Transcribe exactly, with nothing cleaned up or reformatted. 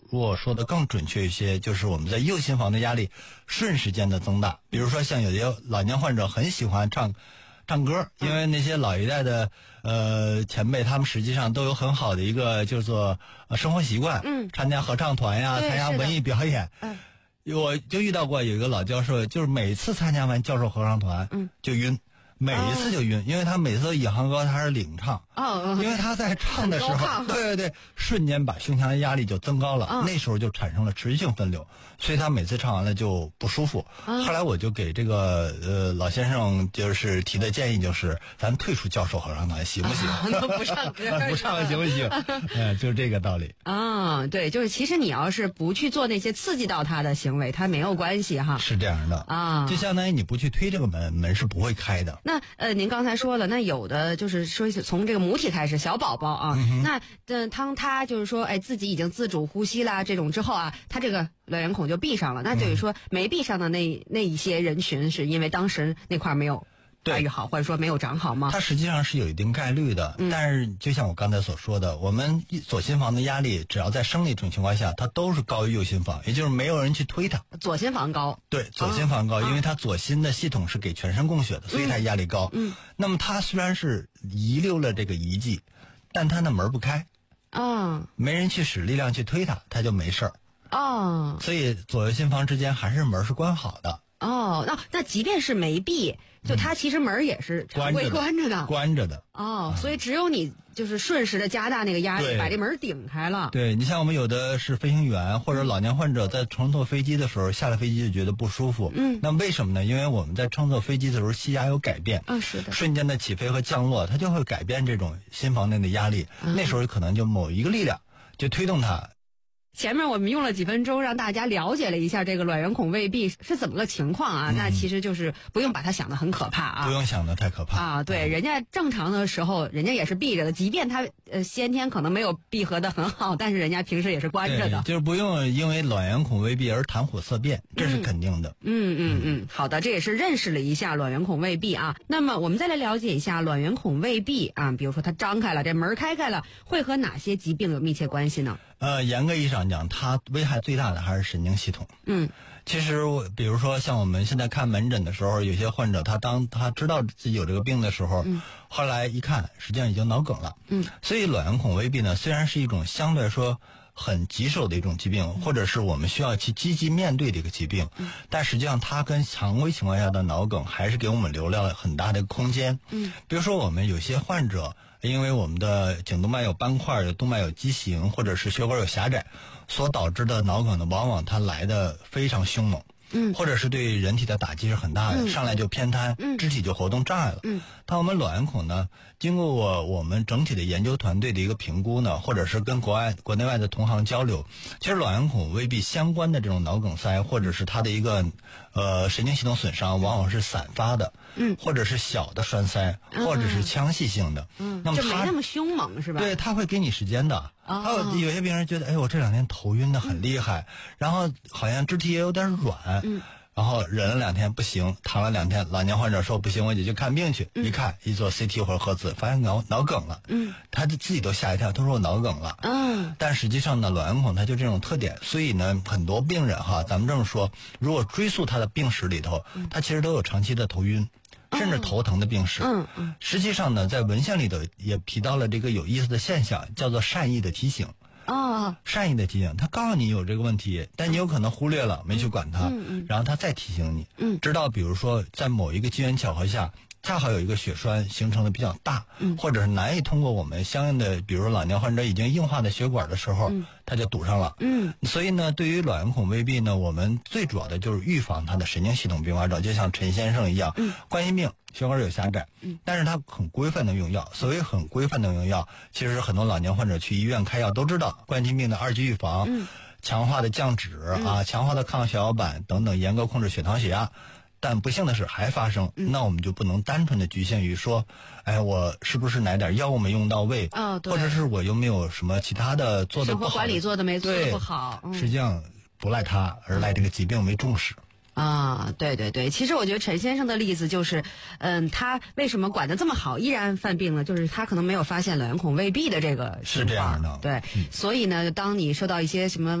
如果说的更准确一些，就是我们在右心房的压力瞬时间的增大。比如说像有些老年患者很喜欢唱唱歌，因为那些老一代的呃前辈，他们实际上都有很好的一个叫做呃生活习惯， 嗯， 参加合唱团呀，参加文艺表演， 嗯， 我就遇到过有一个老教授，就是每次参加完教授合唱团，嗯，就晕。每一次就晕，哦、因为他每次引吭歌他是领唱， 哦， 因为他在唱的时候，对对对，瞬间把胸腔的压力就增高了，哦、那时候就产生了持续性分流，所以他每次唱完了就不舒服。哦、后来我就给这个呃老先生就是提的建议就是，咱退出教授合唱团行不行？ 啊、不唱歌， 不唱行不行？嗯，就是这个道理。 啊，对，就是其实你要是不去做那些刺激到他的行为，他没有关系哈。 是这样的啊，就相当于你不去推这个门，门是不会开的。 那呃，您刚才说了，那有的就是说从这个母体开始，小宝宝啊，嗯、那呃，当他就是说，哎，自己已经自主呼吸啦，这种之后啊，他这个卵圆孔就闭上了。那等于说没闭上的那那一些人群，是因为当时那块没有发育好，或者说没有长好吗？ 它实际上是有一定概率的，嗯、但是就像我刚才所说的，我们左心房的压力，只要在生理这种情况下，它都是高于右心房，也就是没有人去推它。 左心房高， 对，左心房高，啊、因为它左心的系统是给全身供血的，所以它压力高。嗯，那么它虽然是遗留了这个遗迹，但它的门不开，啊，没人去使力量去推它，它就没事儿。哦，所以左右心房之间还是门是关好的。 哦，那那即便是没闭，就它其实门也是常规关着的， 关着的。 哦，所以只有你就是瞬时的加大那个压力，把这门顶开了。 对，你像我们有的是飞行员或者老年患者在乘坐飞机的时候，下了飞机就觉得不舒服。嗯，那为什么呢？因为我们在乘坐飞机的时候，气压有改变。 嗯，是的。 瞬间的起飞和降落，它就会改变这种心房内的压力。嗯、那时候可能就某一个力量就推动它。 前面我们用了几分钟让大家了解了一下这个卵圆孔未闭是怎么个情况啊、嗯、那其实就是不用把它想得很可怕啊， 不用想得太可怕啊。对、嗯、人家正常的时候人家也是闭着的，即便他呃先天可能没有闭合的很好，但是人家平时也是关着的， 就是不用因为卵圆孔未闭而谈虎色变，这是肯定的。 嗯嗯嗯，好的，这也是认识了一下卵圆孔未闭啊。那么我们再来了解一下卵圆孔未闭啊，比如说它张开了，这门开开了，会和哪些疾病有密切关系呢？ 呃，严格意义上讲，它危害最大的还是神经系统。嗯，其实比如说像我们现在看门诊的时候，有些患者他当他知道自己有这个病的时候，嗯，后来一看，实际上已经脑梗了。嗯，所以卵圆孔未闭呢，虽然是一种相对来说很棘手的一种疾病，或者是我们需要去积极面对的一个疾病，嗯、但实际上它跟常规情况下的脑梗还是给我们留了很大的空间。嗯，比如说我们有些患者，因为我们的颈动脉有斑块、有动脉有畸形，或者是血管有狭窄，所导致的脑梗呢，往往它来的非常凶猛。嗯，或者是对人体的打击是很大的，嗯、上来就偏瘫，嗯、肢体就活动障碍了。嗯，但我们卵圆孔呢，经过我我们整体的研究团队的一个评估呢，或者是跟国外国内外的同行交流，其实卵圆孔未闭相关的这种脑梗塞，或者是它的一个呃神经系统损伤，往往是散发的，嗯，或者是小的栓塞，嗯、或者是腔隙性的。嗯，那么它就没那么凶猛是吧？ 对，它会给你时间的。还有有些病人觉得，哎，我这两天头晕的很厉害，嗯、然后好像肢体也有点软，嗯，然后忍了两天不行，躺了两天，老年患者说不行，我得去看病去，嗯、一看一做 C T 或者核磁，发现脑脑梗了，嗯，他就自己都吓一跳，他说我脑梗了，嗯，但实际上呢，卵圆孔它就这种特点，所以呢，很多病人哈，咱们这么说，如果追溯他的病史里头，他其实都有长期的头晕。甚至头疼的病史，嗯嗯，实际上呢，在文献里头也提到了这个有意思的现象，叫做善意的提醒。哦，善意的提醒，他告诉你有这个问题，但你有可能忽略了，没去管它，嗯嗯，然后他再提醒你，嗯，直到比如说在某一个机缘巧合下，恰好有一个血栓形成的比较大，嗯，或者是难以通过我们相应的，比如说老年患者已经硬化的血管的时候，嗯，它就堵上了，嗯，所以呢，对于卵圆孔未闭呢，我们最主要的就是预防它的神经系统并发症，就像陈先生一样，嗯，冠心病血管有狭窄，嗯，但是他很规范的用药。所谓很规范的用药，其实很多老年患者去医院开药都知道，冠心病的二级预防，嗯，强化的降脂啊，强化的抗血小板等等，严格控制血糖血压。但不幸的是还发生，嗯、那我们就不能单纯的局限于说，哎，我是不是哪点药物没用到位，哦，对，或者是我有没有什么其他的做的不好的， 生活管理做的没做的不好， 嗯、实际上不赖他，而赖这个疾病没重视。 啊，对对对，其实我觉得陈先生的例子就是，嗯，他为什么管得这么好，依然犯病了？就是他可能没有发现卵圆孔未闭的这个情况， 是这样的， 对，嗯、所以呢，当你受到一些什么